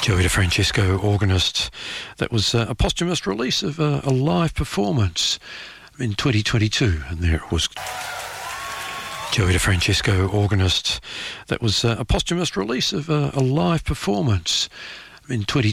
Joey DeFrancesco, organist. That was a posthumous release of a live performance in 2022, and there it was. Joey DeFrancesco, organist. That was a posthumous release of a live performance in 2022.